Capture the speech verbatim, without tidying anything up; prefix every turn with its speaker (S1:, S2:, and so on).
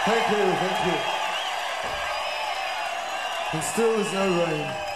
S1: Thank you, thank you. And still there's no rain.